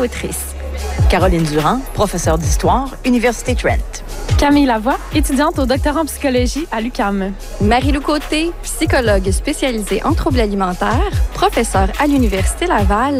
autrice. Caroline Durand, professeure d'histoire, Université Trent. Camille Lavoie, étudiante au doctorat en psychologie à l'UQAM. Marie-Lou Côté, psychologue spécialisée en troubles alimentaires, professeure à l'Université Laval